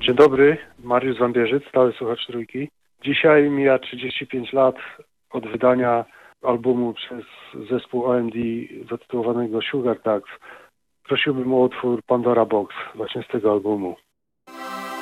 Dzień dobry, Mariusz Zambierzyc, stały słuchacz Trójki. Dzisiaj mija 35 lat od wydania albumu przez zespół OMD zatytułowanego Sugar Tax. Prosiłbym o utwór Pandora Box właśnie z tego albumu.